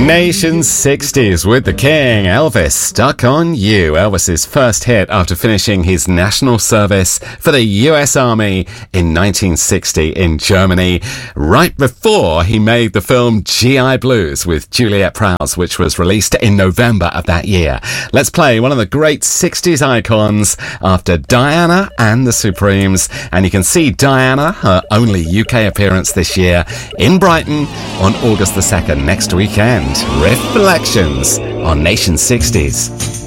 Nation 60s with the King, Elvis, Stuck on You. Elvis's first hit after finishing his national service for the US Army in 1960 in Germany, right before he made the film GI Blues with Juliet Prowse, which was released in November of that year. Let's play one of the great 60s icons after Diana and the Supremes. And you can see Diana, her only UK appearance this year, in Brighton on August the 2nd, next weekend. Reflections on Nation 60s.